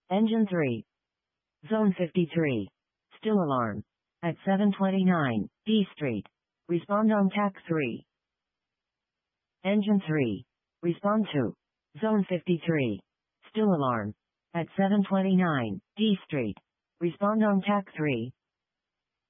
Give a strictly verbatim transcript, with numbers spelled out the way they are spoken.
Engine three. Zone fifty-three. Still alarm. At seven twenty-nine, D Street. Respond on T A C three. Engine three. Respond to. Zone fifty-three. Still alarm. At seven twenty-nine, D Street. Respond on T A C three.